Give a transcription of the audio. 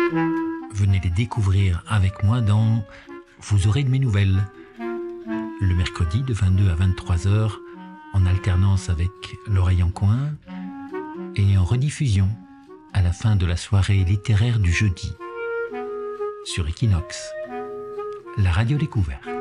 Venez les découvrir avec moi dans Vous aurez de mes nouvelles, le mercredi de 22 à 23 heures, en alternance avec L'Oreille en coin, et en rediffusion à la fin de la soirée littéraire du jeudi, sur Equinox, la radio découverte.